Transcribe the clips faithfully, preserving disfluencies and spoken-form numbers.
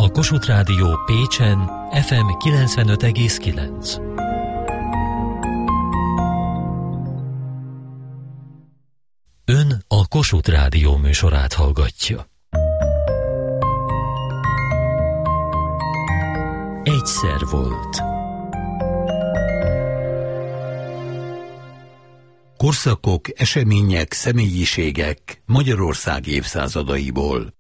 a Kossuth Rádió Pécsen ef em kilencvenöt egész kilenc. Ön a Kossuth Rádió műsorát hallgatja. Egyszer volt. Korszakok, események, személyiségek Magyarország évszázadaiból.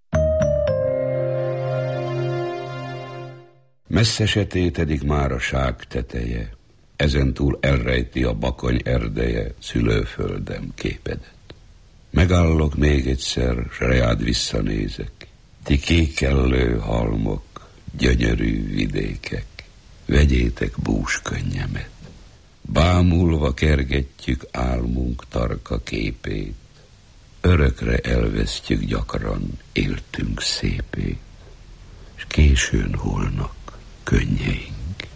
Messze se tétedik már a ság teteje, ezentúl elrejti a bakony erdeje szülőföldem képedet. Megállok még egyszer, s reád visszanézek, ti kékellő halmok, gyönyörű vidékek, vegyétek bús könnyemet. Bámulva kergetjük álmunk tarka képét, örökre elvesztjük gyakran éltünk szépét, s későn holnak könnyeink.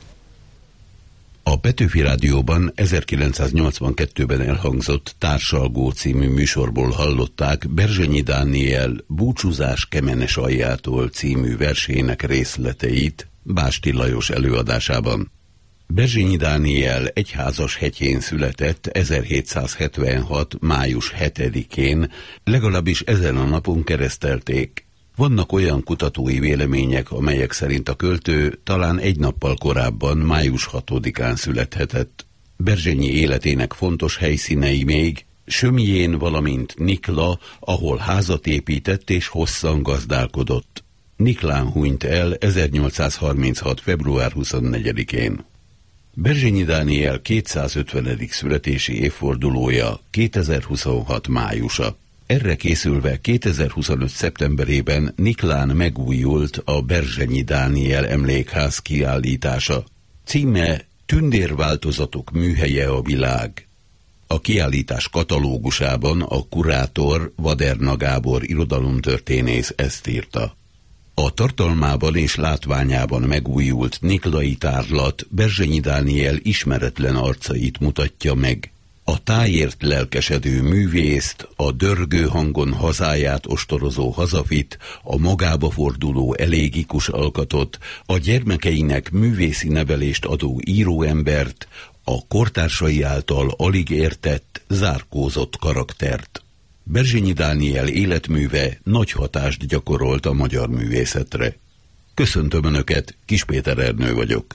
A Petőfi Rádióban ezerkilencszáznyolcvankettőben elhangzott Társalgó című műsorból hallották Berzsenyi Dániel Búcsúzás Kemenes aljától című versének részleteit Básti Lajos előadásában. Berzsenyi Dániel Egyházashegyén született ezerhétszázhetvenhat. május hetedikén, legalábbis ezen a napon keresztelték. Vannak olyan kutatói vélemények, amelyek szerint a költő talán egy nappal korábban, május hatodikán születhetett. Berzsenyi életének fontos helyszínei még Sömjén, valamint Nikla, ahol házat épített és hosszan gazdálkodott. Niklán hunyt el ezernyolcszázharminchat. február huszonnegyedikén. Berzsenyi Dániel kétszázötvenedik születési évfordulója kétezer-huszonhat. májusa. Erre készülve kétezer-huszonöt. szeptemberében Niklán megújult a Berzsenyi Dániel emlékház kiállítása. Címe Tündérváltozatok műhelye a világ. A kiállítás katalógusában a kurátor Vaderna Gábor irodalomtörténész ezt írta. A tartalmában és látványában megújult niklai tárlat Berzsenyi Dániel ismeretlen arcait mutatja meg. A tájért lelkesedő művészt, a dörgő hangon hazáját ostorozó hazafit, a magába forduló elégikus alkatot, a gyermekeinek művészi nevelést adó íróembert, a kortársai által alig értett, zárkózott karaktert. Berzsenyi Dániel életműve nagy hatást gyakorolt a magyar művészetre. Köszöntöm Önöket, Kis Péter Ernő vagyok.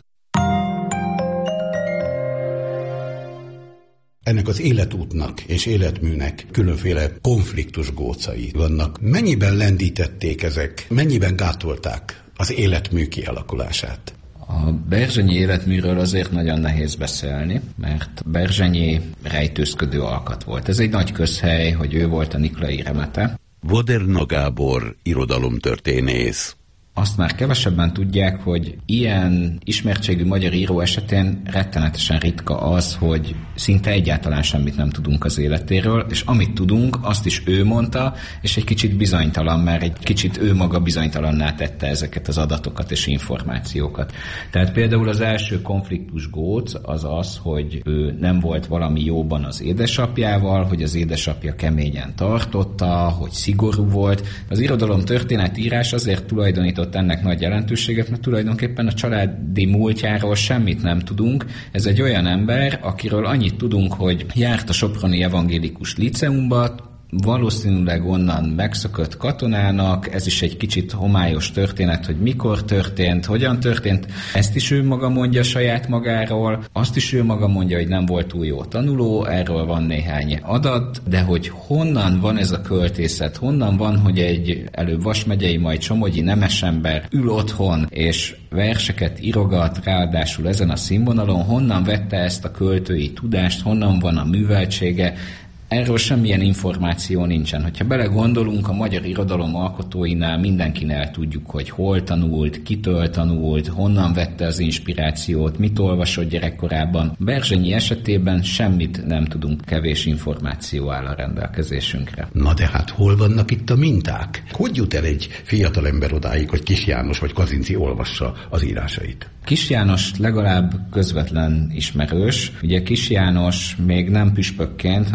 Ennek az életútnak és életműnek különféle konfliktus gócai vannak. Mennyiben lendítették ezek, mennyiben gátolták az életmű kialakulását? A Berzsenyi életműről azért nagyon nehéz beszélni, mert Berzsenyi rejtőzködő alkat volt. Ez egy nagy közhely, hogy ő volt a niklai remete. Vaderna Gábor irodalomtörténész. Azt már kevesebben tudják, hogy ilyen ismertségű magyar író esetén rettenetesen ritka az, hogy szinte egyáltalán semmit nem tudunk az életéről, és amit tudunk, azt is ő mondta, és egy kicsit bizonytalan, mert egy kicsit ő maga bizonytalanná tette ezeket az adatokat és információkat. Tehát például az első konfliktus góc az az, hogy ő nem volt valami jóban az édesapjával, hogy az édesapja keményen tartotta, hogy szigorú volt. Az irodalom történetírás azért tulajdonított ennek nagy jelentőséget, mert tulajdonképpen a családi múltjáról semmit nem tudunk. Ez egy olyan ember, akiről annyit tudunk, hogy járt a soproni evangélikus liceumba, valószínűleg onnan megszökött katonának, ez is egy kicsit homályos történet, hogy mikor történt, hogyan történt. Ezt is ő maga mondja saját magáról, azt is ő maga mondja, hogy nem volt túl jó tanuló, erről van néhány adat, de hogy honnan van ez a költészet, honnan van, hogy egy előbb Vas megyei, majd somogyi nemesember ül otthon, és verseket írogat, ráadásul ezen a színvonalon, honnan vette ezt a költői tudást, honnan van a műveltsége. Erről semmilyen információ nincsen. Hogyha belegondolunk, a magyar irodalom alkotóinál mindenkinél tudjuk, hogy hol tanult, kitől tanult, honnan vette az inspirációt, mit olvasott gyerekkorában. Berzsenyi esetében semmit nem tudunk, kevés információ áll a rendelkezésünkre. Na de hát hol vannak itt a minták? Hogy jut el egy fiatalember odáig, hogy Kis János vagy Kazinczy olvassa az írásait? Kis János legalább közvetlen ismerős. Ugye Kis János még nem püspökként, hanem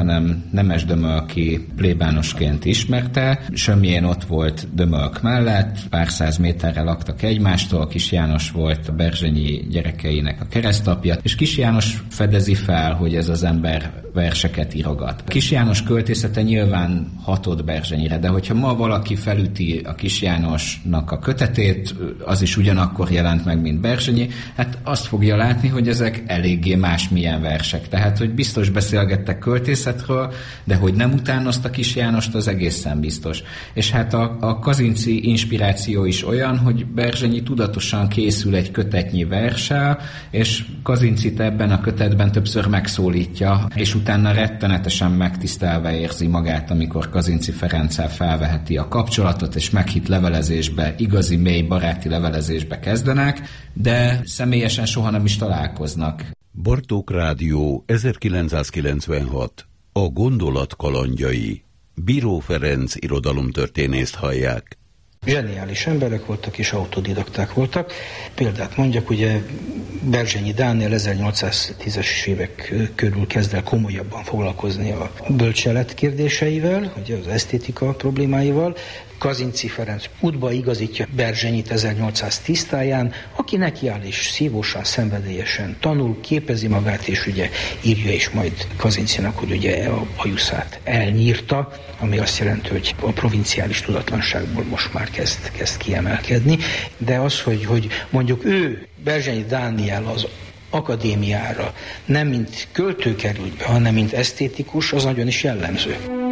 Nemes Dömölki plébánosként ismerte. Sömjén ott volt Dömölk mellett, pár száz méterre laktak egymástól, Kis János volt a Berzsenyi gyerekeinek a keresztapja, és Kis János fedezi fel, hogy ez az ember verseket írogat. Kis János költészete nyilván hatott Berzsenyire, de hogyha ma valaki felüti a Kis Jánosnak a kötetét, az is ugyanakkor jelent meg, mint Berzsenyi, hát azt fogja látni, hogy ezek eléggé másmilyen versek. Tehát, hogy biztos beszélgettek költészetről, de hogy nem utánozta Kis Jánost, az egészen biztos. És hát a, a Kazinczy inspiráció is olyan, hogy Berzsenyi tudatosan készül egy kötetnyi verssel, és Kazincyt ebben a kötetben többször megszólítja, és utána rettenetesen megtisztelve érzi magát, amikor Kazinczy Ferenccel felveheti a kapcsolatot, és meghitt levelezésbe, igazi mély baráti levelezésbe kezdenek, de személyesen soha nem is találkoznak. Bartók Rádió ezerkilencszázkilencvenhat. A gondolat kalandjai. Bíró Ferenc irodalomtörténészt hallják. Zseniális emberek voltak és autodidakták voltak. Példát mondjak, ugye Berzsenyi Dániel ezernyolcszáztízes évek körül kezd el komolyabban foglalkozni a bölcselet kérdéseivel, ugye az esztétika problémáival. Kazinczy Ferenc útba igazítja Berzsenyit ezernyolcszáztíz táján, aki nekiáll és szívósan, szenvedélyesen tanul, képezi magát, és ugye írja is majd Kazincynak, hogy ugye a bajuszát elnyírta, ami azt jelenti, hogy a provinciális tudatlanságból most már kezd, kezd kiemelkedni. De az, hogy, hogy mondjuk ő, Berzsenyi Dániel az akadémiára nem mint költő került be, hanem mint esztétikus, az nagyon is jellemző.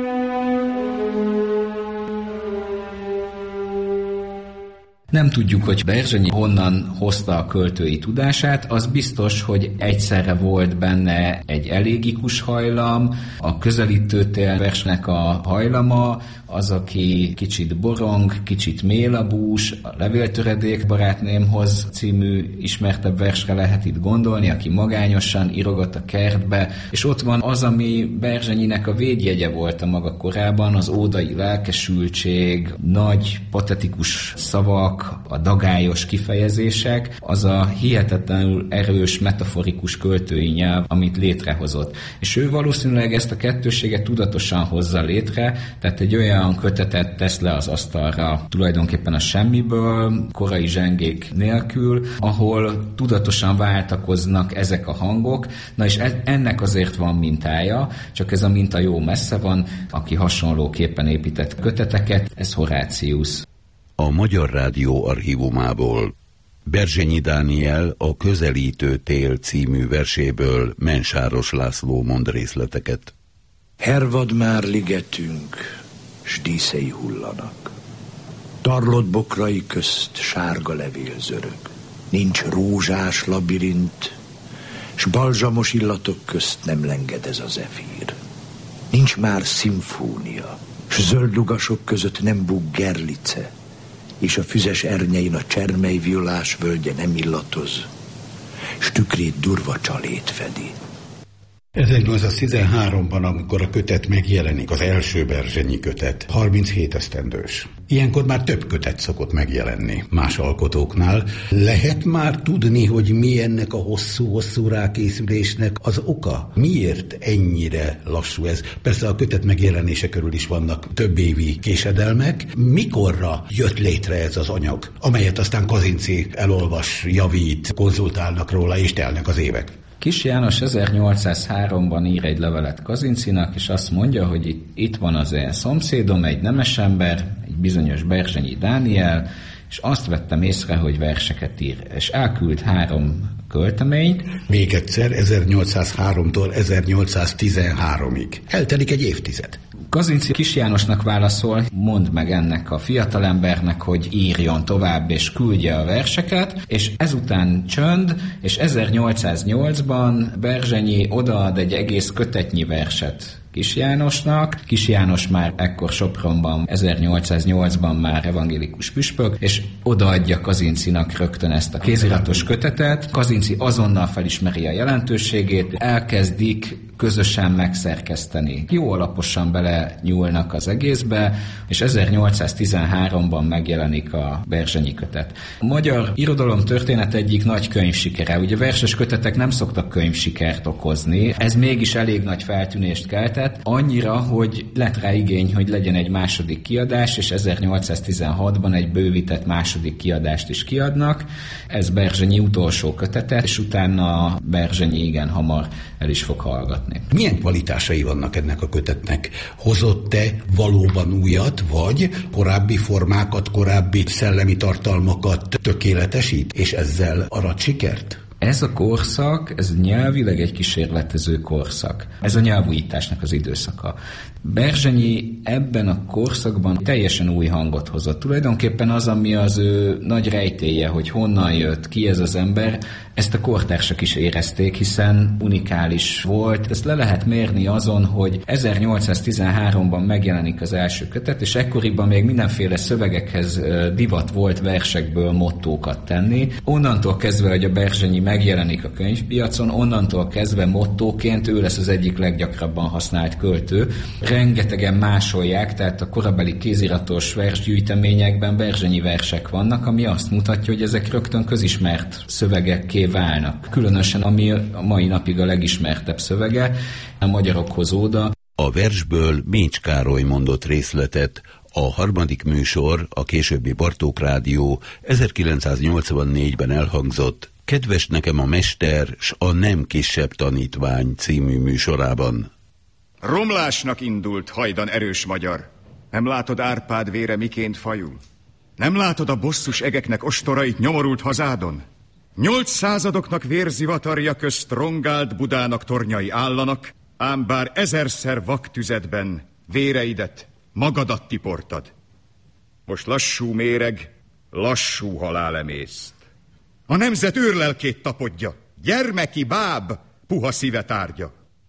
Nem tudjuk, hogy Berzsenyi honnan hozta a költői tudását, az biztos, hogy egyszerre volt benne egy elégikus hajlam, a közelítőtél versnek a hajlama, az, aki kicsit borong, kicsit mélabús, a Levéltöredék barátnémhoz című ismertebb versre lehet itt gondolni, aki magányosan írogat a kertbe, és ott van az, ami Berzsenyinek a védjegye volt a maga korában, az ódai lelkesültség, nagy, patetikus szavak, a dagályos kifejezések, az a hihetetlenül erős, metaforikus költői nyelv, amit létrehozott. És ő valószínűleg ezt a kettőséget tudatosan hozza létre, tehát egy olyan kötetet tesz le az asztalra tulajdonképpen a semmiből, korai zsengék nélkül, ahol tudatosan váltakoznak ezek a hangok, na és ennek azért van mintája, csak ez a minta jó messze van, aki hasonlóképpen épített köteteket, ez Horácius. A Magyar Rádió archívumából Berzsenyi Dániel a Közelítő tél című verséből Mensáros László mond részleteket. Hervad már ligetünk, s díszei hullanak. Tarlott bokrai közt sárga levél zörög. Nincs rózsás labirint, s balzsamos illatok közt nem lenged ez a zefír. Nincs már szimfónia, s zöld lugasok között nem búg gerlice, és a füzes ernyein a csermely violás völgye nem illatoz, s tükrét durva csalét fedi. ezernyolcszáztizenháromban, amikor a kötet megjelenik, az első Berzsenyi kötet, harminchét esztendős. Ilyenkor már több kötet szokott megjelenni más alkotóknál. Lehet már tudni, hogy mi ennek a hosszú-hosszú rákészülésnek az oka? Miért ennyire lassú ez? Persze a kötet megjelenése körül is vannak több évi késedelmek. Mikorra jött létre ez az anyag, amelyet aztán Kazinczy elolvas, javít, konzultálnak róla, és telnek az évek? Kis János ezernyolcszázháromban ír egy levelet Kazincynak, és azt mondja, hogy itt, itt van az én szomszédom, egy nemes ember, egy bizonyos Berzsenyi Dániel, és azt vettem észre, hogy verseket ír. És elküld három költeményt. Még egyszer, ezernyolcszázháromtól ezernyolcszáztizenháromig. Eltelik egy évtized. Kazinczy Kis Jánosnak válaszol, mondd meg ennek a fiatalembernek, hogy írjon tovább, és küldje a verseket, és ezután csönd, és ezernyolcszáznyolcban Berzsenyi odaad egy egész kötetnyi verset Kis Jánosnak. Kis János már ekkor Sopronban, ezernyolcszáznyolcban már evangélikus püspök, és odaadja Kazincynak rögtön ezt a kéziratos kötetet. Kazinczy azonnal felismeri a jelentőségét, elkezdik közösen megszerkeszteni. Jó alaposan bele nyúlnak az egészbe, és ezernyolcszáztizenháromban megjelenik a Berzsenyi kötet. A magyar irodalom történet egyik nagy könyvsikere. Ugye verses kötetek nem szoktak könyvsikert okozni, ez mégis elég nagy feltűnést keltett, annyira, hogy lett rá igény, hogy legyen egy második kiadás, és ezernyolcszáztizenhatban egy bővített második kiadást is kiadnak. Ez Berzsenyi utolsó kötete, és utána Berzsenyi igen hamar el is fog hallgatni. Milyen kvalitásai vannak ennek a kötetnek? Hozott-e valóban újat, vagy korábbi formákat, korábbi szellemi tartalmakat tökéletesít, és ezzel arat sikert? Ez a korszak, ez nyelvileg egy kísérletező korszak. Ez a nyelvújításnak az időszaka. Berzsenyi ebben a korszakban teljesen új hangot hozott. Tulajdonképpen az, ami az ő nagy rejtélye, hogy honnan jött, ki ez az ember, ezt a kortársak is érezték, hiszen unikális volt. Ezt le lehet mérni azon, hogy ezernyolcszáztizenháromban megjelenik az első kötet, és ekkoriban még mindenféle szövegekhez divat volt versekből mottókat tenni. Onnantól kezdve, hogy a Berzsenyi megjelenik a könyvpiacon, onnantól kezdve mottóként ő lesz az egyik leggyakrabban használt költő. Rengetegen másolják, tehát a korabeli kéziratos versgyűjteményekben Berzsenyi versek vannak, ami azt mutatja, hogy ezek rögtön közismert szövegekké válnak. Különösen ami a mai napig a legismertebb szövege, a Magyarokhoz óda. A versből Mécs Károly mondott részletet. A harmadik műsor, a későbbi Bartók Rádió ezerkilencszáznyolcvannégyben elhangzott Kedves nekem a mester, s a nem kisebb tanítvány című műsorában. Romlásnak indult hajdan erős magyar. Nem látod Árpád vére miként fajul? Nem látod a bosszus egeknek ostorait nyomorult hazádon? Nyolc századoknak vérzivatarja közt rongált Budának tornyai állanak, ám bár ezerszer vaktüzetben véreidet, magadat tiportad. Most lassú méreg, lassú halál emészt. A nemzet őrlelkét tapodja, gyermeki báb, puha szíve tárgya.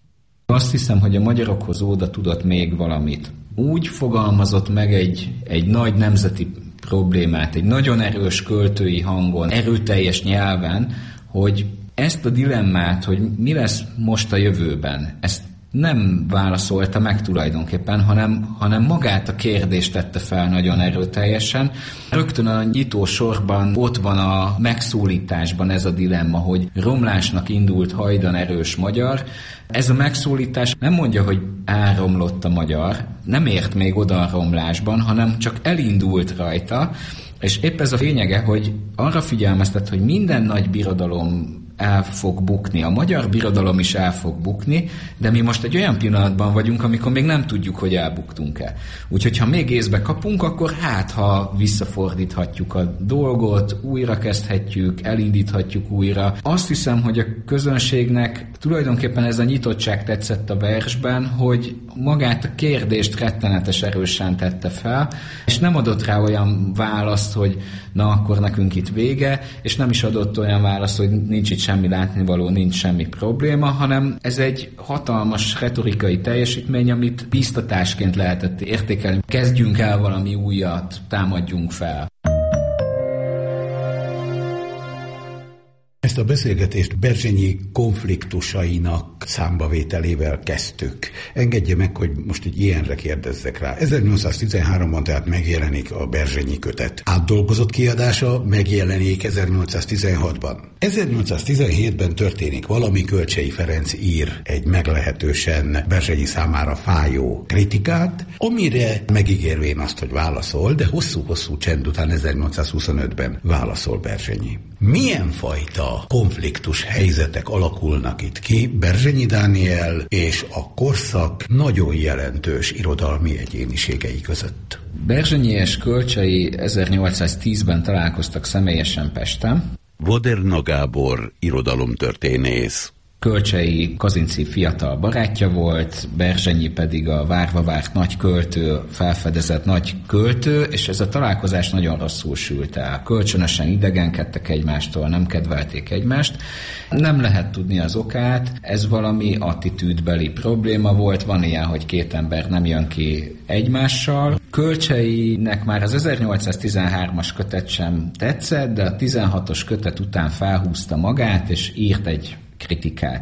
Azt hiszem, hogy a Magyarokhoz óda tudott még valamit. Úgy fogalmazott meg egy, egy nagy nemzeti problémát, egy nagyon erős költői hangon, erőteljes nyelven, hogy ezt a dilemmát, hogy mi lesz most a jövőben, ezt nem válaszolta meg tulajdonképpen, hanem, hanem magát a kérdést tette fel nagyon erőteljesen. Rögtön a nyitó sorban ott van a megszólításban ez a dilemma, hogy romlásnak indult hajdan erős magyar. Ez a megszólítás nem mondja, hogy elromlott a magyar, nem ért még oda a romlásban, hanem csak elindult rajta, és épp ez a lényege, hogy arra figyelmeztet, hogy minden nagy birodalom el fog bukni. A magyar birodalom is el fog bukni, de mi most egy olyan pillanatban vagyunk, amikor még nem tudjuk, hogy elbuktunk-e. Úgyhogy ha még észbe kapunk, akkor hát, ha visszafordíthatjuk a dolgot, újra kezdhetjük, elindíthatjuk újra. Azt hiszem, hogy a közönségnek tulajdonképpen ez a nyitottság tetszett a versben, hogy magát a kérdést rettenetes erősen tette fel, és nem adott rá olyan választ, hogy na, akkor nekünk itt vége, és nem is adott olyan választ, hogy nincs itt semmi látnivaló, nincs semmi probléma, hanem ez egy hatalmas retorikai teljesítmény, amit bíztatásként lehetett értékelni. Kezdjünk el valami újat, támadjunk fel. Ezt a beszélgetést Berzsenyi konfliktusainak számbavételével kezdtük. Engedje meg, hogy most egy ilyenre kérdezzek rá. ezernyolcszáztizenháromban tehát megjelenik a Berzsenyi kötet. Átdolgozott kiadása megjelenik ezernyolcszáztizenhatban. ezernyolcszáztizenhétben történik valami, Kölcsey Ferenc ír egy meglehetősen Berzsenyi számára fájó kritikát, amire megígérvén azt, hogy válaszol, de hosszú-hosszú csend után ezernyolcszázhuszonötben válaszol Berzsenyi. Milyen fajta konfliktus helyzetek alakulnak itt ki Berzsenyi Dániel és a korszak nagyon jelentős irodalmi egyéniségei között? Berzsenyi és Kölcsey ezernyolcszáztízben találkoztak személyesen Pesten. Voderna Gábor irodalomtörténész. Kölcsey Kazinczy fiatal barátja volt, Berzsenyi pedig a várva várt nagy költő, felfedezett nagy költő, és ez a találkozás nagyon rosszul sült el. Kölcsönösen idegenkedtek egymástól, nem kedvelték egymást. Nem lehet tudni az okát, ez valami attitűdbeli probléma volt, van ilyen, hogy két ember nem jön ki egymással. Kölcseynek már az ezernyolcszáztizenhármas kötet sem tetszett, de a tizenhatos kötet után felhúzta magát, és írt egy kritikát.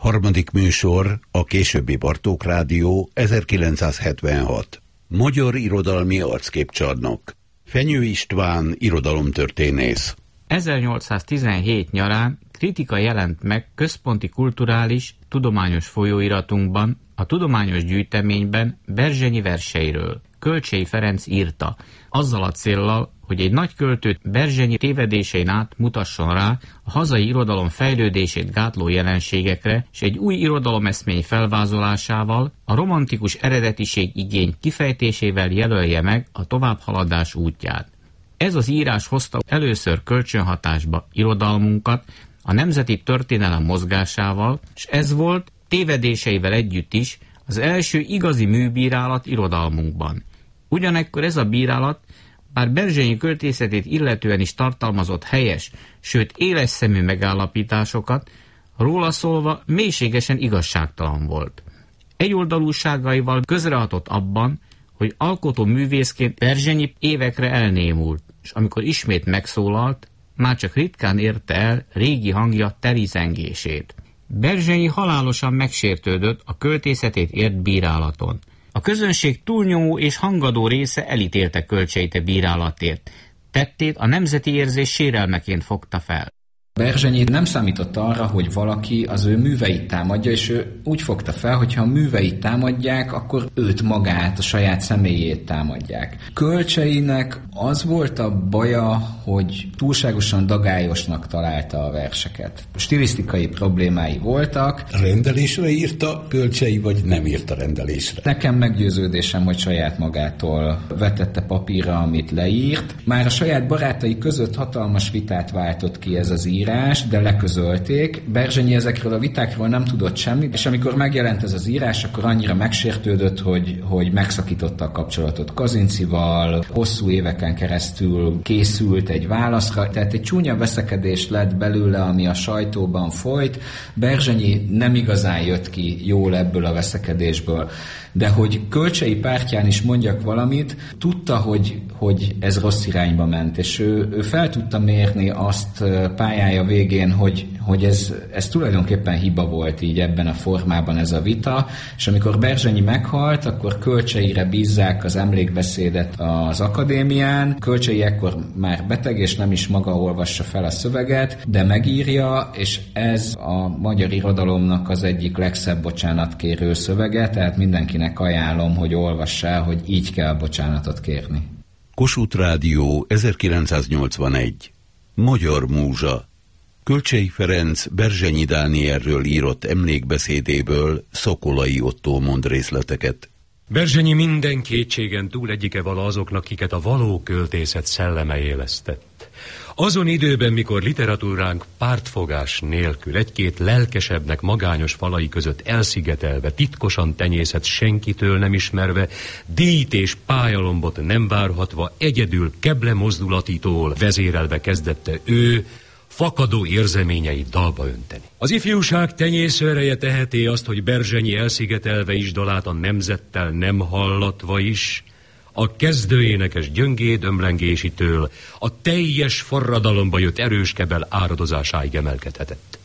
Harmadik műsor, a későbbi Bartók Rádió, ezerkilencszázhetvenhat. Magyar irodalmi arcképcsarnok. Fenyő István, irodalomtörténész. ezernyolcszáztizenhét nyarán kritika jelent meg központi kulturális, tudományos folyóiratunkban, a tudományos gyűjteményben Berzsenyi verseiről. Kölcsey Ferenc írta, azzal a céllal, hogy egy nagy költőt Berzsenyi tévedésein át mutasson rá a hazai irodalom fejlődését gátló jelenségekre, és egy új irodalomeszmény felvázolásával, a romantikus eredetiség igény kifejtésével jelölje meg a továbbhaladás útját. Ez az írás hozta először kölcsönhatásba irodalmunkat a nemzeti történelem mozgásával, és ez volt tévedéseivel együtt is az első igazi műbírálat irodalmunkban. Ugyanekkor ez a bírálat, bár Berzsenyi költészetét illetően is tartalmazott helyes, sőt éles szemű megállapításokat, róla szólva mélységesen igazságtalan volt. Egyoldalúságaival közrehatott abban, hogy alkotó művészként Berzsenyi évekre elnémult, és amikor ismét megszólalt, már csak ritkán érte el régi hangja teli zengését. Berzsenyi halálosan megsértődött a költészetét ért bírálaton. A közönség túlnyomó és hangadó része elítélte Kölcseyt bírálatért. Tettét a nemzeti érzés sérelmeként fogta fel. Berzsenyi nem számított arra, hogy valaki az ő műveit támadja, és ő úgy fogta fel, hogy ha a műveit támadják, akkor őt magát, a saját személyét támadják. Kölcseynek az volt a baja, hogy túlságosan dagályosnak találta a verseket. Stilisztikai problémái voltak. Rendelésre írta Kölcsey, vagy nem írta rendelésre? Nekem meggyőződésem, hogy saját magától vetette papírra, amit leírt. Már a saját barátai között hatalmas vitát váltott ki ez az írás, de leközölték. Berzsenyi ezekről a vitákról nem tudott semmit, és amikor megjelent ez az írás, akkor annyira megsértődött, hogy, hogy megszakította a kapcsolatot Kazinczival, hosszú éveken keresztül készült egy válaszra, tehát egy csúnya veszekedés lett belőle, ami a sajtóban folyt. Berzsenyi nem igazán jött ki jól ebből a veszekedésből. De hogy Kölcsey pártján is mondjak valamit, tudta, hogy, hogy ez rossz irányba ment, és ő, ő fel tudta mérni azt pályája végén, hogy, hogy ez, ez tulajdonképpen hiba volt így ebben a formában ez a vita, és amikor Berzsenyi meghalt, akkor Kölcseyre bízzák az emlékbeszédet az akadémián. Kölcsey ekkor már beteg, és nem is maga olvassa fel a szöveget, de megírja, és ez a magyar irodalomnak az egyik legszebb bocsánatkérő szövege, tehát mindenkinek ajánlom, hogy olvass el, hogy így kell bocsánatot kérni. Kossuth Rádió, ezerkilencszáznyolcvanegy. Magyar múzsa. Kölcsey Ferenc Berzsenyi Dánielről írott emlékbeszédéből Szokolai Ottó mond részleteket. Berzsenyi minden kétségen túl egyike vala azoknak, kiket a való költészet szelleme élesztett. Azon időben, mikor literatúránk pártfogás nélkül egy-két lelkesebbnek magányos falai között elszigetelve, titkosan tenyészet senkitől nem ismerve, díjt és pályalombot nem várhatva, egyedül keble mozdulatitól vezérelve kezdette ő fakadó érzeményeit dalba önteni. Az ifjúság tenyésző ereje teheti azt, hogy Berzsenyi elszigetelve is dalát a nemzettel nem hallatva is, a kezdőénekes gyöngéd ömlengésitől a teljes forradalomba jött erős kebel áradozásáig emelkedhetett.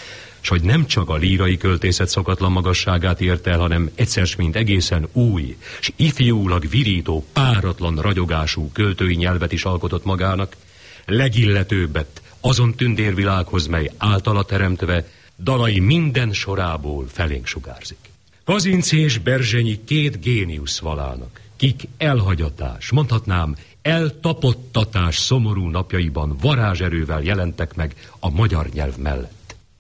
S hogy nem csak a lírai költészet szokatlan magasságát ért el, hanem egyszer mint egészen új, s ifjúlag virító, páratlan ragyogású költői nyelvet is alkotott magának, legilletőbbet azon tündérvilághoz, mely általa teremtve dalai minden sorából felénk sugárzik. Kazinczy és Berzsenyi két géniusz valának, kik elhagyatás, mondhatnám eltapottatás szomorú napjaiban varázserővel jelentek meg a magyar nyelv mellett.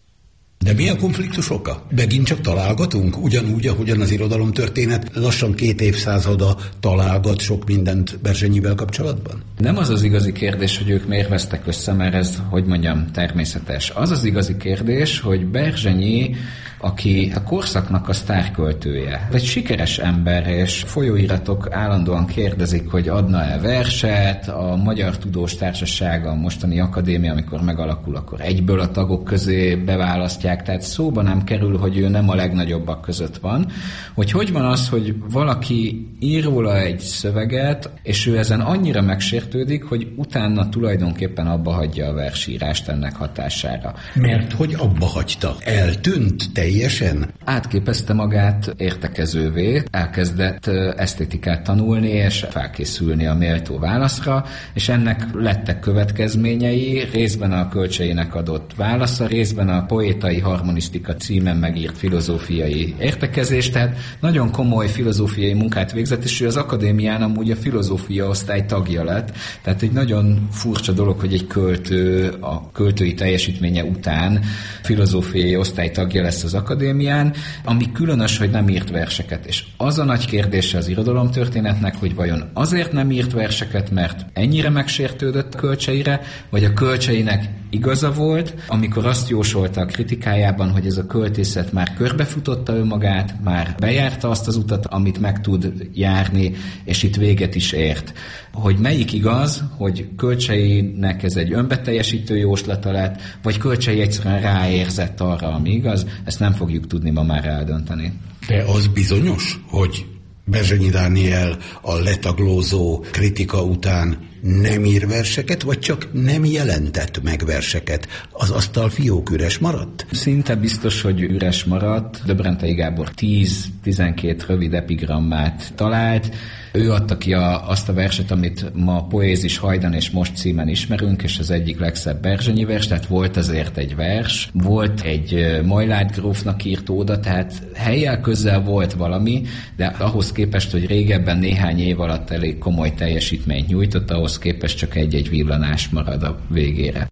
De mi a konfliktus oka? Megint csak találgatunk? Ugyanúgy, ahogyan az irodalomtörténet lassan két évszázada találgat sok mindent Berzsenyivel kapcsolatban? Nem az az igazi kérdés, hogy ők miért vesztek össze, mert ez, hogy mondjam, természetes. Az az igazi kérdés, hogy Berzsenyi, aki a korszaknak a sztárköltője, egy sikeres ember, és folyóiratok állandóan kérdezik, hogy adna-e verset, a Magyar Tudós Társaság, a mostani akadémia, amikor megalakul, akkor egyből a tagok közé beválasztják, tehát szóba nem kerül, hogy ő nem a legnagyobbak között van. Hogy hogy van az, hogy valaki ír róla egy szöveget, és ő ezen annyira megsértődik, hogy utána tulajdonképpen abba hagyja a versírást ennek hatására. Mert hogy abba hagyta? Eltűnt teljesen? teljesen? Átképezte magát értekezővé, elkezdett esztétikát tanulni és felkészülni a méltó válaszra, és ennek lettek következményei, részben a Kölcseinek adott válasza, részben a Poétai harmonisztika címen megírt filozófiai értekezés, tehát nagyon komoly filozófiai munkát végzett, és ő az akadémián amúgy a filozófia osztály tagja lett, tehát egy nagyon furcsa dolog, hogy egy költő a költői teljesítménye után filozófiai osztály tagja lesz az akadémián, ami különös, hogy nem írt verseket, és az a nagy kérdése az irodalomtörténetnek, hogy vajon azért nem írt verseket, mert ennyire megsértődött Kölcseire, vagy a Kölcseinek igaza volt, amikor azt jósolta a kritikájában, hogy ez a költészet már körbefutotta önmagát, már bejárta azt az utat, amit meg tud járni, és itt véget is ért. Hogy melyik igaz, hogy Kölcseinek ez egy önbeteljesítő jóslata lett, vagy Kölcsei egyszerűen ráérzett arra, ami igaz, ezt nem fogjuk tudni ma már eldönteni. De az bizonyos, hogy Berzsenyi Dániel a letaglózó kritika után nem ír verseket, vagy csak nem jelentett meg verseket? Az asztal fiók üres maradt? Szinte biztos, hogy üres maradt. Döbrentei Gábor tíz-tizenkét rövid epigrammát talált. Ő adta ki a, azt a verset, amit ma Poézis hajdan és most címen ismerünk, és az egyik legszebb Berzsenyi vers, tehát volt azért egy vers, volt egy Majláth grófnak írt óda, tehát helyjel közel volt valami, de ahhoz képest, hogy régebben néhány év alatt elég komoly teljesítményt nyújtott, ahhoz képest csak egy-egy villanás marad a végére.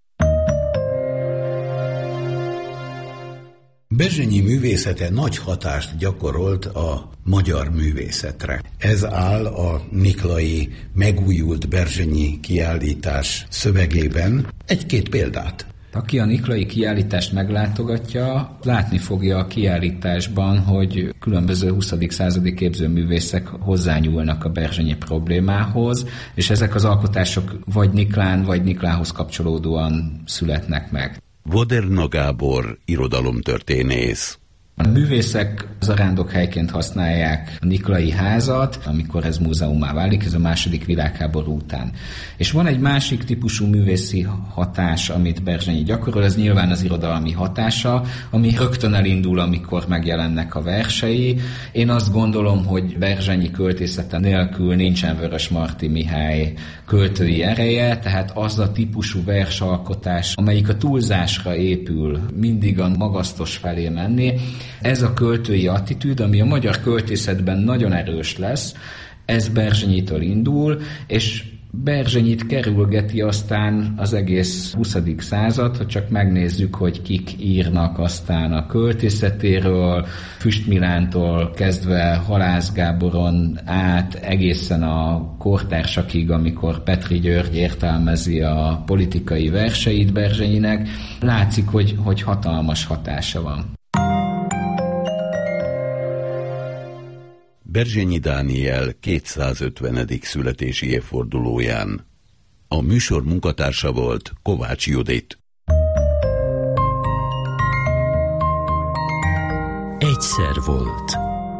Berzsenyi művészete nagy hatást gyakorolt a magyar művészetre. Ez áll a Niklai megújult Berzsenyi kiállítás szövegében. Egy-két példát. Aki a Niklai kiállítást meglátogatja, látni fogja a kiállításban, hogy különböző huszadik századi képzőművészek hozzányúlnak a berzsenyi problémához, és ezek az alkotások vagy Niklán, vagy Niklához kapcsolódóan születnek meg. Voderna Gábor, irodalomtörténész. A művészek zarándokhelyként használják a Niklai házat, amikor ez múzeummá válik, ez a második világháború után. És van egy másik típusú művészi hatás, amit Berzsenyi gyakorol, ez nyilván az irodalmi hatása, ami rögtön elindul, amikor megjelennek a versei. Én azt gondolom, hogy Berzsenyi költészete nélkül nincsen Vörösmarty Mihály költői ereje, tehát az a típusú versalkotás, amelyik a túlzásra épül, mindig a magasztos felé menni. Ez a költői attitűd, ami a magyar költészetben nagyon erős lesz, ez Berzsenyitől indul, és Berzsenyit kerülgeti aztán az egész huszadik század, ha csak megnézzük, hogy kik írnak aztán a költészetéről, Füst Milántól kezdve Halász Gáboron át egészen a kortársakig, amikor Petri György értelmezi a politikai verseit Berzsenyinek, látszik, hogy, hogy hatalmas hatása van. Berzsenyi Dániel kétszázötvenedik születési évfordulóján. A műsor munkatársa volt Kovács Judit. Egyszer volt.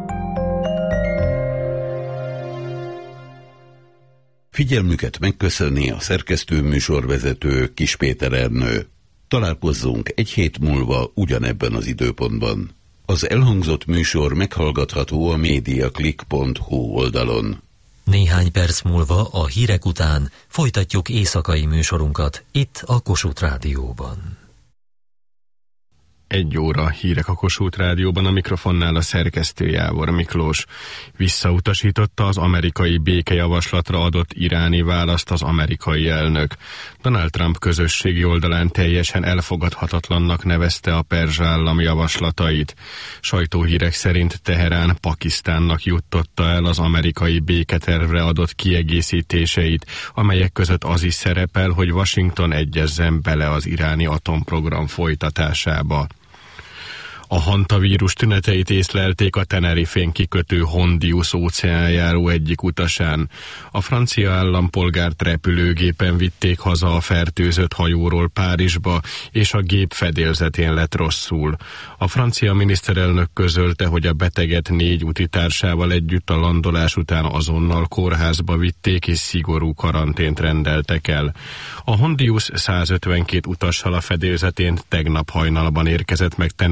Figyelmüket megköszöni a szerkesztő műsorvezető Kis Péter Ernő. Találkozzunk egy hét múlva ugyanebben az időpontban. Az elhangzott műsor meghallgatható a mediaclick pont hu oldalon. Néhány perc múlva a hírek után folytatjuk éjszakai műsorunkat itt a Kossuth Rádióban. Egy óra hírek a Kossuth Rádióban, a mikrofonnál a szerkesztő Jávor Miklós. Visszautasította az amerikai békejavaslatra adott iráni választ az amerikai elnök. Donald Trump közösségi oldalán teljesen elfogadhatatlannak nevezte a perzs állam javaslatait. Sajtóhírek szerint Teherán Pakisztánnak juttatta el az amerikai béketervre adott kiegészítéseit, amelyek között az is szerepel, hogy Washington egyezzen bele az iráni atomprogram folytatásába. A hantavírus tüneteit észlelték a Tenerifén kikötő Hondius óceánjáró egyik utasán. A francia állampolgárt repülőgépen vitték haza a fertőzött hajóról Párizsba, és a gép fedélzetén lett rosszul. A francia miniszterelnök közölte, hogy a beteget négy utitársával együtt a landolás után azonnal kórházba vitték, és szigorú karantént rendeltek el. A Hondius százötvenkét utassal a fedélzetén tegnap hajnalban érkezett meg Tenerifére,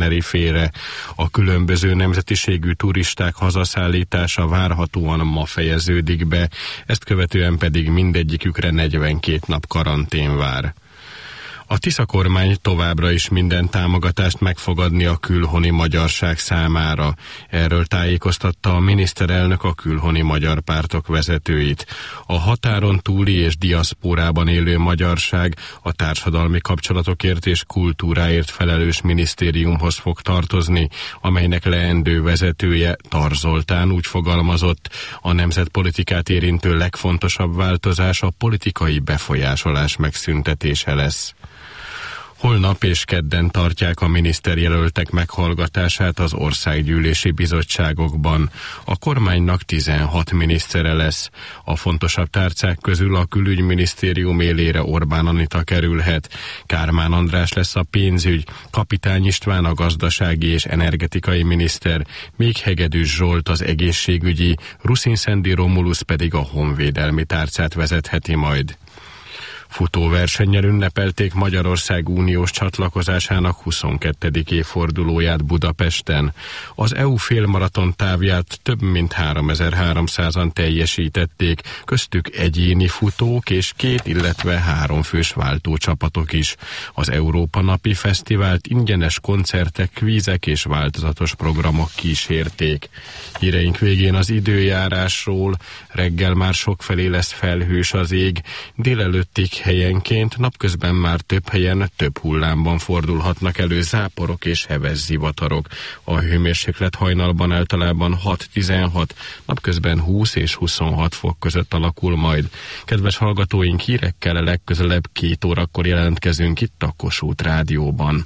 élére. A különböző nemzetiségű turisták hazaszállítása várhatóan ma fejeződik be, ezt követően pedig mindegyikükre negyvenkét nap karantén vár. A Tisza kormány továbbra is minden támogatást meg fog adni a külhoni magyarság számára. Erről tájékoztatta a miniszterelnök a külhoni magyar pártok vezetőit. A határon túli és diaszpórában élő magyarság a társadalmi kapcsolatokért és kultúráért felelős minisztériumhoz fog tartozni, amelynek leendő vezetője, Tar Zoltán úgy fogalmazott, a nemzetpolitikát érintő legfontosabb változás a politikai befolyásolás megszüntetése lesz. Holnap és kedden tartják a miniszterjelöltek meghallgatását az országgyűlési bizottságokban. A kormánynak tizenhat minisztere lesz. A fontosabb tárcák közül a külügyminisztérium élére Orbán Anita kerülhet. Kármán András lesz a pénzügy, Kapitány István a gazdasági és energetikai miniszter, még Hegedűs Zsolt az egészségügyi, Ruszin-Szendi Romulusz pedig a honvédelmi tárcát vezetheti majd. Futóversennyel ünnepelték Magyarország uniós csatlakozásának huszonkettedik évfordulóját Budapesten. Az é u félmaraton távját több mint háromezer-háromszázan teljesítették, köztük egyéni futók és két, illetve három fős váltócsapatok is. Az Európa Napi Fesztivált ingyenes koncertek, kvízek és változatos programok kísérték. Híreink végén az időjárásról. Reggel már sokfelé lesz felhős az ég, délelőttig helyenként, napközben már több helyen, több hullámban fordulhatnak elő záporok és heves zivatarok. A hőmérséklet hajnalban általában hat-tizenhat, napközben húsz és huszonhat fok között alakul majd. Kedves hallgatóink, hírekkel legközelebb két órakor jelentkezünk itt a Kossuth Rádióban.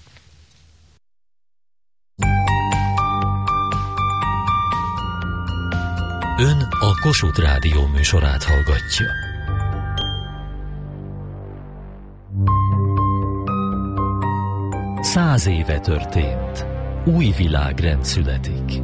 Ön a Kossuth Rádió műsorát hallgatja. Száz éve történt. Új világrend születik.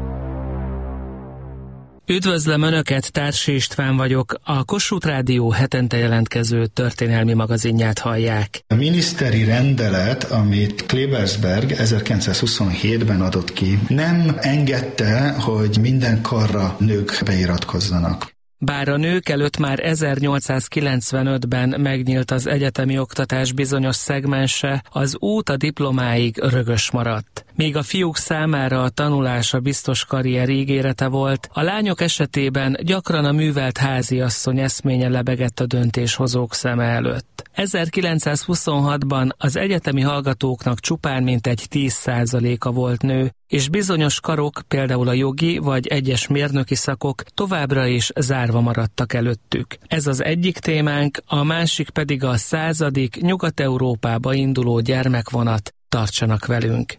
Üdvözlöm Önöket, Társ István vagyok, a Kossuth Rádió hetente jelentkező történelmi magazinját hallják. A miniszteri rendelet, amit Klebersberg ezerkilencszázhuszonhétben adott ki, nem engedte, hogy minden karra nők beiratkozzanak. Bár a nők előtt már ezernyolcszázkilencvenötben megnyílt az egyetemi oktatás bizonyos szegmense, az út a diplomáig rögös maradt. Míg a fiúk számára a tanulás a biztos karrier ígérete volt, a lányok esetében gyakran a művelt háziasszony eszménye lebegett a döntéshozók szeme előtt. ezerkilencszázhuszonhatban az egyetemi hallgatóknak csupán mintegy tíz százaléka volt nő, és bizonyos karok, például a jogi vagy egyes mérnöki szakok továbbra is zárva maradtak előttük. Ez az egyik témánk, a másik pedig a századik Nyugat-Európába induló gyermekvonat. Tartsanak velünk!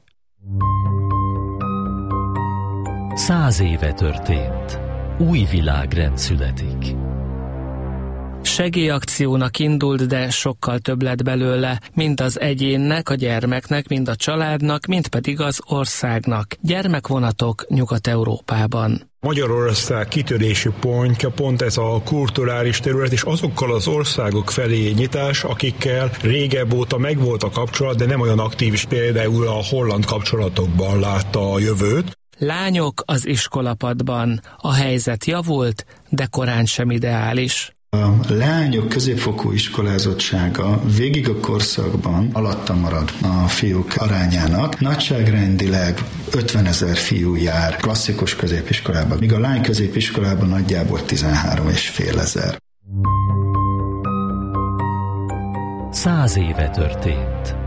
Száz éve történt. Új világrend születik. Segélyakciónak indult, de sokkal több lett belőle, mind az egyénnek, a gyermeknek, mind a családnak, mind pedig az országnak. Gyermekvonatok Nyugat-Európában. Magyarország kitörési pontja pont ez a kulturális terület, és azokkal az országok felé nyitás, akikkel régebb óta megvolt a kapcsolat, de nem olyan aktív, is például a holland kapcsolatokban látta a jövőt. Lányok az iskolapadban. A helyzet javult, de korán sem ideális. A lányok középfokú iskolázottsága végig a korszakban alatta marad a fiúk arányának. Nagyságrendileg ötvenezer fiú jár klasszikus középiskolában, míg a lány középiskolában nagyjából tizenhárom és fél ezer. Száz éve történt.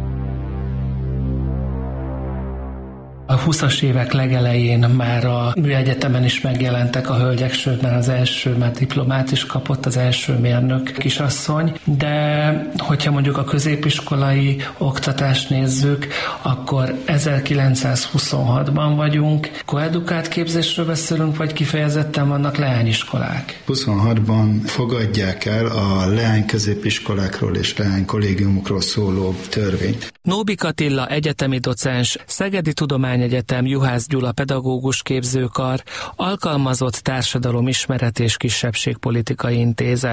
A huszas évek legelején már a műegyetemen is megjelentek a hölgyek, sőt már az első, már diplomát is kapott az első mérnök kisasszony, de hogyha mondjuk a középiskolai oktatást nézzük, akkor ezerkilencszázhuszonhatban vagyunk. Koedukált képzésről beszélünk, vagy kifejezetten vannak leányiskolák? huszonhatban fogadják el a leány középiskolákról és leány kollégiumokról szóló törvényt. Nóbik Attila egyetemi docens, Szegedi Tudományegyetem Juhász Gyula pedagógus képzőkar, Alkalmazott Társadalomismeret és Kisebbségpolitikai Intézet.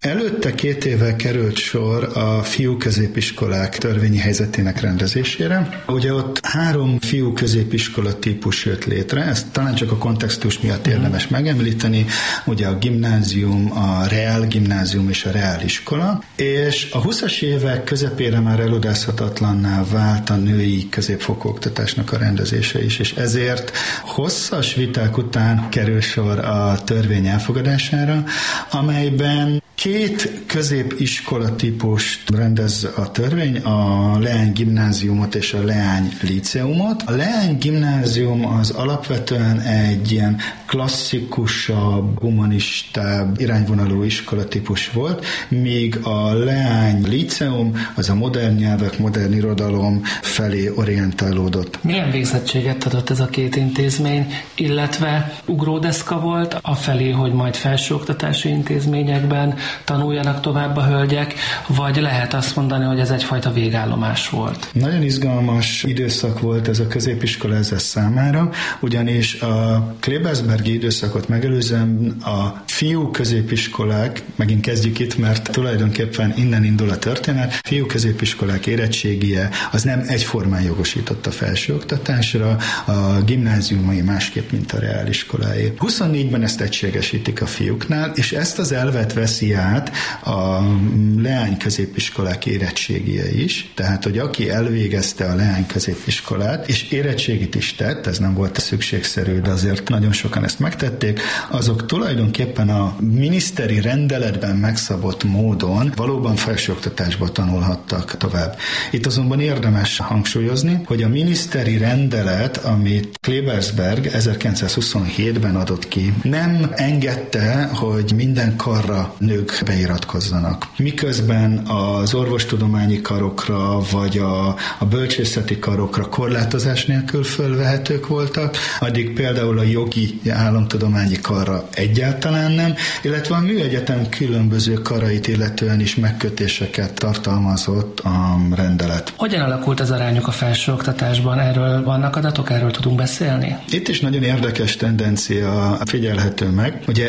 Előtte két éve került sor a fiú középiskolák törvényi helyzetének rendezésére. Ugye ott három fiú középiskola típus jött létre, ezt talán csak a kontextus miatt érdemes megemlíteni, ugye a gimnázium, a reál gimnázium és a reál iskola, és a huszas évek közepére már elodázhatatlanná vált a női középfokú oktatásnak a rendezése is, és ezért hosszas viták után kerül sor a törvény elfogadására, amelyben két középiskola típust rendez a törvény, a leány gimnáziumot és a leány líceumot. A leány gimnázium az alapvetően egy ilyen klasszikusabb, humanistább irányvonalú iskolatípus volt, míg a leány líceum az a modern nyelvek, modern irodalom felé orientálódott. Milyen végzettséget adott ez a két intézmény, illetve ugródeszka volt afelé, hogy majd felsőoktatási intézményekben tanuljanak tovább a hölgyek, vagy lehet azt mondani, hogy ez egyfajta végállomás volt? Nagyon izgalmas időszak volt ez a középiskola ezzel számára, ugyanis a Klebersbergi időszakot megelőzően a fiú középiskolák, megint kezdjük itt, mert tulajdonképpen innen indul a történet, fiú középiskolák érettségie az nem egyformán jogosított a felsőoktatásra, a gimnáziumai másképp, mint a reáliskoláé. huszonnégyben ezt egységesítik a fiúknál, és ezt az elvet veszi át a leány középiskolák érettségie is, tehát, hogy aki elvégezte a leány középiskolát, és érettségit is tett, ez nem volt szükségszerű, de azért nagyon sokan ezt megtették, azok tulajdonképpen a miniszteri rendeletben megszabott módon valóban felsőoktatásba tanulhattak tovább. Itt azonban érdemes hangsúlyozni, hogy a miniszteri rendelet, amit Klebersberg ezerkilencszázhuszonhétben adott ki, nem engedte, hogy minden karra nők beiratkozzanak. Miközben az orvostudományi karokra, vagy a, a bölcsészeti karokra korlátozás nélkül fölvehetők voltak, addig például a jogi államtudományi karra egyáltalán nem, illetve a műegyetem különböző karait illetően is megkötéseket tartalmazott a rendelet. Hogyan alakult az arányok a felsőoktatásban? Erről vannak adatok, erről tudunk beszélni? Itt is nagyon érdekes tendencia figyelhető meg. Ugye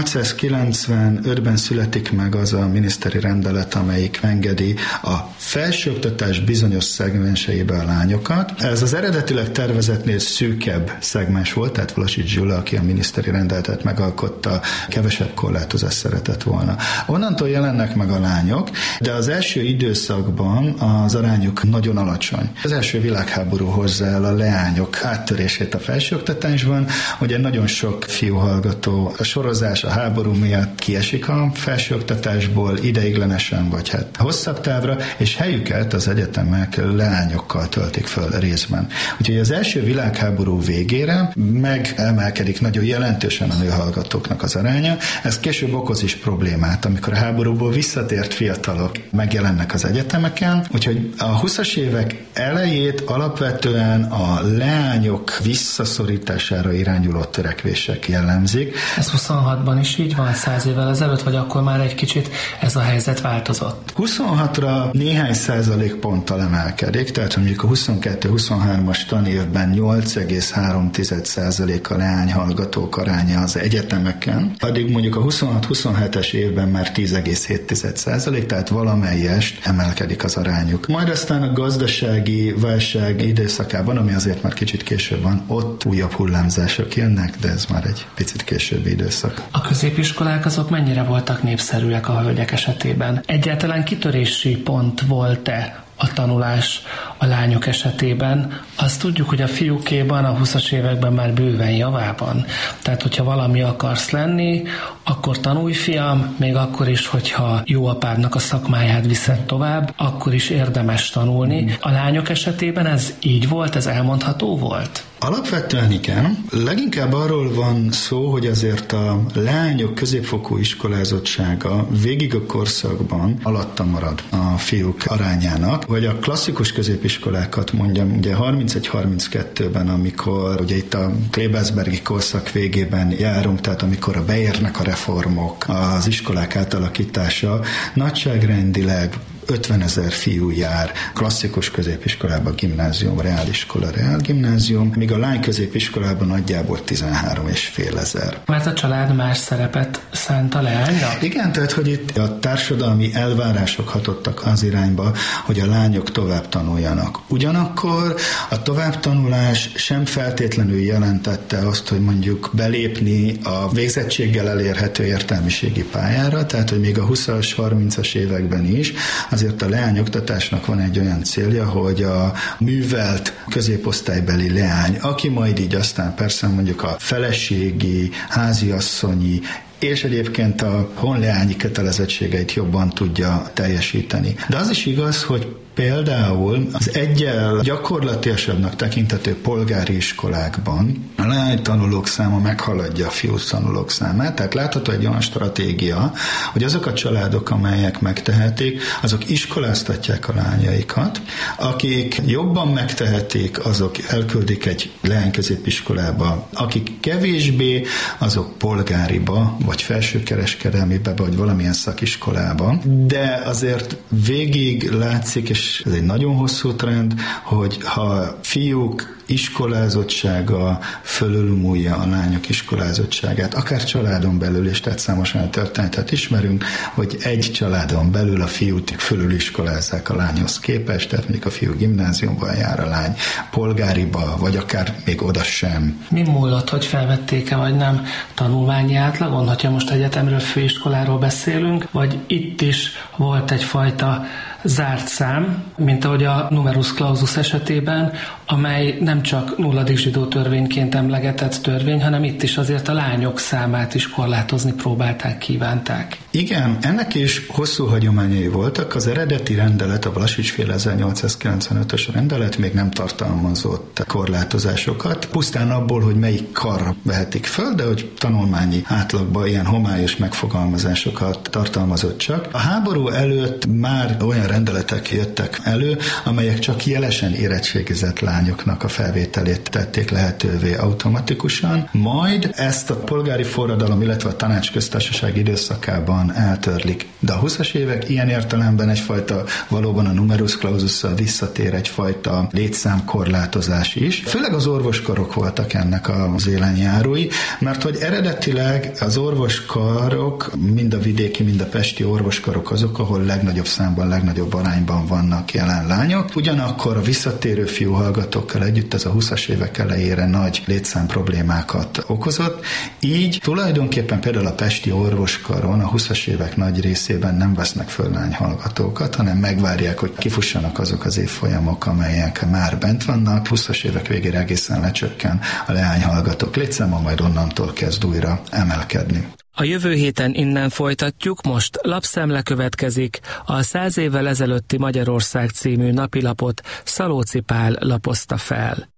ezernyolcszázkilencvenötben születik meg az a miniszteri rendelet, amelyik engedi a felsőoktatás bizonyos szegmenseibe a lányokat. Ez az eredetileg tervezetnél szűkebb szegmens volt, tehát Vlasics Gyula, aki a miniszteri rendeletet megalkotta, kevesebb korlátozást szeretett volna. Onnantól jelennek meg a lányok, de az első időszakban az arányuk nagyon alacsony. Az első világháború hozza el a leányok áttörését a felsőoktatásban, ugye nagyon sok fiú hallgató a sorozás a háború miatt kiesik a felsőoktatásból ideiglenesen, vagy hát hosszabb távra, és helyüket az egyetemek leányokkal töltik föl részben. Úgyhogy az első világháború végére megemelkedik nagyon jelentősen a nőhallgatóknak az aránya. Ez később okoz is problémát, amikor a háborúból visszatért fiatalok megjelennek az egyetemeken. Úgyhogy a huszas évek elejét alapvetően a leányok visszaszorítására irányuló törekvések jellemzik. Ez huszonhatban is így van, száz évvel ezelőtt, vagy akkor már egy kicsit ez a helyzet változott? huszonhatra néhány százalék ponttal emelkedik, tehát mondjuk a huszonkettő-huszonhármas tanévben nyolc egész három százalék a leányhallgatók aránya az egyetemeken, addig mondjuk a huszonhat-huszonhetes évben már tíz egész hét százalék, tehát valamelyest emelkedik az arányuk. Majd aztán a gazdasági válság időszakában, ami azért már kicsit később van, ott újabb hullámzások jönnek, de ez már egy picit későbbi időszak. A középiskolák azok mennyire voltak népszerűek a hölgyek esetében? Egyáltalán kitörési pont volt-e a tanulás a lányok esetében? Azt tudjuk, hogy a fiúkéban a huszas években már bőven javában. Tehát, hogyha valami akarsz lenni, akkor tanulj, fiam, még akkor is, hogyha jó apádnak a szakmáját viszed tovább, akkor is érdemes tanulni. A lányok esetében ez így volt, ez elmondható volt? Alapvetően igen. Leginkább arról van szó, hogy azért a lányok középfokú iskolázottsága végig a korszakban alatta marad a fiúk arányának, vagy a klasszikus középiskolákat mondjam, ugye harmincegy-harminckettőben, amikor ugye itt a Klebersbergi korszak végében járunk, tehát amikor a beérnek a reformok, az iskolák átalakítása, nagyságrendileg ötvenezer fiú jár klasszikus középiskolában, gimnázium, reáliskola, reálgimnázium, míg a lány középiskolában nagyjából tizenhárom és fél ezer. Mert a család más szerepet szánt a leánynak? Igen, tehát, hogy itt a társadalmi elvárások hatottak az irányba, hogy a lányok tovább tanuljanak. Ugyanakkor a továbbtanulás sem feltétlenül jelentette azt, hogy mondjuk belépni a végzettséggel elérhető értelmiségi pályára, tehát, hogy még a huszas, harmincas években is azért a leányoktatásnak van egy olyan célja, hogy a művelt középosztálybeli leány, aki majd így aztán persze mondjuk a feleségi, háziasszonyi, és egyébként a honleányi kötelezettségeit jobban tudja teljesíteni. De az is igaz, hogy például az egyel gyakorlatiasabbnak tekintető polgári iskolákban a leány tanulók száma meghaladja a fiú tanulók számát, tehát látható egy olyan stratégia, hogy azok a családok, amelyek megtehetik, azok iskoláztatják a lányaikat, akik jobban megtehetik, azok elküldik egy leányközépiskolába, akik kevésbé, azok polgáriba, vagy felsőkereskedelmibe, vagy valamilyen szakiskolába, de azért végig látszik, és ez egy nagyon hosszú trend, hogy ha fiúk iskolázottsága fölülmúlja a lányok iskolázottságát, akár családon belül is, tehát számos olyan történetet ismerünk, hogy egy családon belül a fiút fölüliskolázzák a lányhoz képest, tehát mondjuk a fiú gimnáziumban jár, a lány polgáriba, vagy akár még oda sem. Mi múlott, hogy felvették-e, vagy nem tanulmányi átlagon, hogyha most egyetemről, főiskoláról beszélünk, vagy itt is volt egyfajta zárt szám, mint ahogy a numerus clausus esetében, amely nem csak nulladik zsidó törvényként emlegetett törvény, hanem itt is azért a lányok számát is korlátozni próbálták, kívánták. Igen, ennek is hosszú hagyományai voltak. Az eredeti rendelet, a Vlasics-féle ezernyolcszázkilencvenötös rendelet még nem tartalmazott korlátozásokat, pusztán abból, hogy melyik karra vehetik föl, de hogy tanulmányi átlagban ilyen homályos megfogalmazásokat tartalmazott csak. A háború előtt már olyan rendeletek jöttek elő, amelyek csak jelesen érettségizett lányoknak a felvételét tették lehetővé automatikusan, majd ezt a polgári forradalom, illetve a tanácsköztársaság időszakában eltörlik. De a huszas évek ilyen értelemben egyfajta, valóban a numerus clausussal visszatér egyfajta létszámkorlátozás is. Főleg az orvoskarok voltak ennek az élenjárói, mert hogy eredetileg az orvoskarok, mind a vidéki, mind a pesti orvoskarok azok, ahol legnagyobb számban, legnagyobb arányban vannak jelen lányok. Ugyanakkor a visszatérő fiú hallgatókkal együtt ez a huszas évek elejére nagy létszám problémákat okozott. Így tulajdonképpen például a pesti orvoskaron a huszas évek nagy részében nem vesznek föl lányhallgatókat, hanem megvárják, hogy kifussanak azok az évfolyamok, amelyek már bent vannak. huszas évek végére egészen lecsökken a leányhallgatók létszáma, majd onnantól kezd újra emelkedni. A jövő héten innen folytatjuk, most lapszemle következik. A Száz évvel ezelőtti Magyarország című napilapot Szalóci Pál lapozta fel.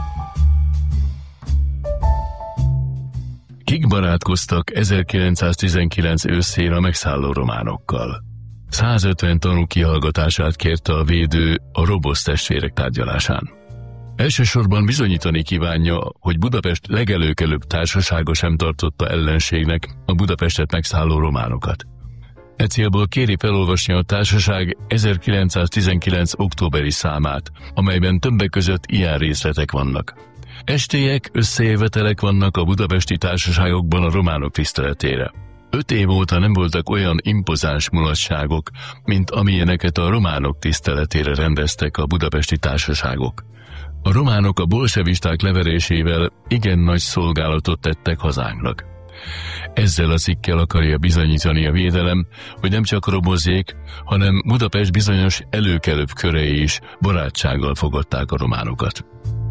Kik barátkoztak ezerkilencszáztizenkilenc őszén a megszálló románokkal? százötven tanú kihallgatását kérte a védő a Robosz testvérek tárgyalásán. Elsősorban bizonyítani kívánja, hogy Budapest legelőkelőbb társasága sem tartotta ellenségnek a Budapestet megszálló románokat. E célból kéri felolvasni a társaság ezerkilencszáztizenkilenc októberi számát, amelyben többek között ilyen részletek vannak. Estélyek, összejövetelek vannak a budapesti társaságokban a románok tiszteletére. Öt év óta nem voltak olyan impozáns mulatságok, mint amilyeneket a románok tiszteletére rendeztek a budapesti társaságok. A románok a bolsevisták leverésével igen nagy szolgálatot tettek hazánknak. Ezzel a cikkel akarja bizonyítani a védelem, hogy nem csak robozzék, hanem Budapest bizonyos előkelőbb körei is barátsággal fogadták a románokat.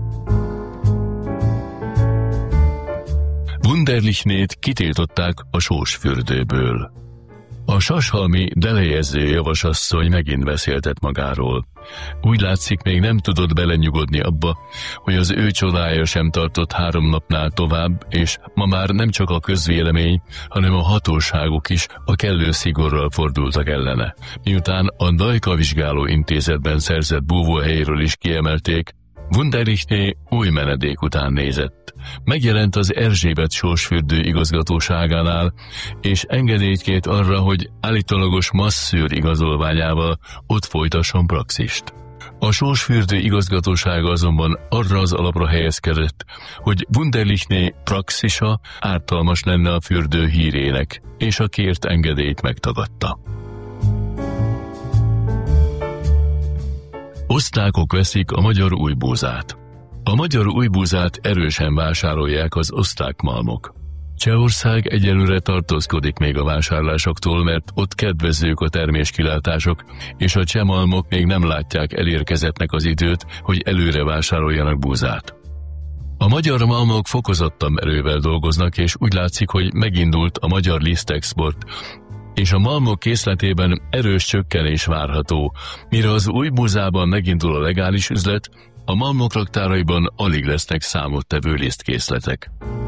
Wunderlichnét kitiltották a Sósfürdőből. A sashalmi delejező javasasszony megint beszéltet magáról. Úgy látszik, még nem tudott belenyugodni abba, hogy az ő csodája sem tartott három napnál tovább, és ma már nem csak a közvélemény, hanem a hatóságok is a kellő szigorral fordultak ellene. Miután a Dajka Vizsgáló Intézetben szerzett búvóhelyéről is kiemelték, Wunderlichné új menedék után nézett. Megjelent az Erzsébet Sósfürdő igazgatóságánál, és engedélyt kért arra, hogy állítólagos masszőr igazolványával ott folytasson praxist. A Sorsfürdő igazgatósága azonban arra az alapra helyezkedett, hogy Wunderlichné praxisa ártalmas lenne a fürdő hírének, és a kért engedélyt megtagadta. Osztrákok veszik a magyar újbúzát. A magyar újbúzát erősen vásárolják az osztrák malmok. Csehország egyelőre tartózkodik még a vásárlásoktól, mert ott kedvezők a terméskilátások, és a cseh malmok még nem látják elérkezettnek az időt, hogy előre vásároljanak búzát. A magyar malmok fokozottan erővel dolgoznak, és úgy látszik, hogy megindult a magyar lisztexport, és a malmok készletében erős csökkenés várható, mire az új búzában megindul a legális üzlet, a malmok raktáraiban alig lesznek számottevő lisztkészletek.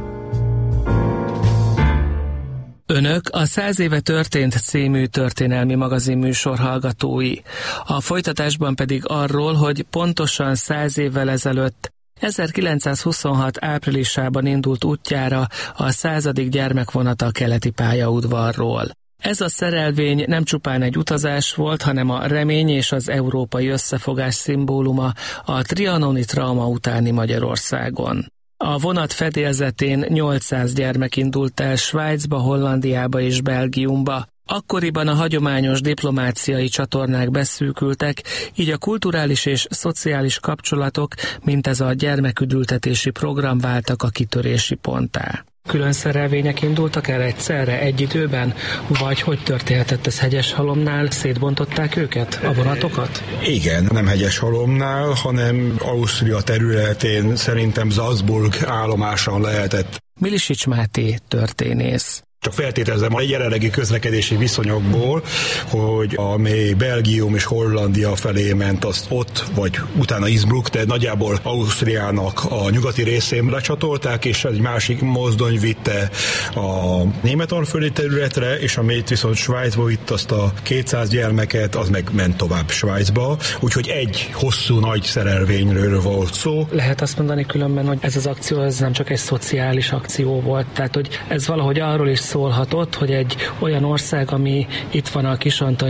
Önök a Száz éve történt című történelmi magazin műsor hallgatói. A folytatásban pedig arról, hogy pontosan száz évvel ezelőtt, ezerkilencszázhuszonhat áprilisában indult útjára a századik gyermekvonata a keleti pályaudvarról. Ez a szerelvény nem csupán egy utazás volt, hanem a remény és az európai összefogás szimbóluma a trianoni trauma utáni Magyarországon. A vonat fedélzetén nyolcszáz gyermek indult el Svájcba, Hollandiába és Belgiumba. Akkoriban a hagyományos diplomáciai csatornák beszűkültek, így a kulturális és szociális kapcsolatok, mint ez a gyermeküdültetési program váltak a kitörési ponttá. Külön szerelvények indultak el egyszerre, egy időben? Vagy hogy történhetett ez Hegyeshalomnál? Szétbontották őket, a vonatokat? Igen, nem Hegyeshalomnál, hanem Ausztria területén szerintem Salzburg állomáson lehetett. Milisics Máté történész. Csak feltételezem a jelenlegi közlekedési viszonyokból, hogy ami Belgium és Hollandia felé ment, azt ott, vagy utána Innsbruck, de nagyjából Ausztriának a nyugati részén lecsatolták, és egy másik mozdony vitte a németalföldi területre, és amit viszont Svájcba vitt azt a kétszáz gyermeket, az meg ment tovább Svájcba, úgyhogy egy hosszú nagy szerelvényről volt szó. Lehet azt mondani különben, hogy ez az akció ez nem csak egy szociális akció volt, tehát hogy ez valahogy arról is szólhatott, hogy egy olyan ország, ami itt van a Kisantai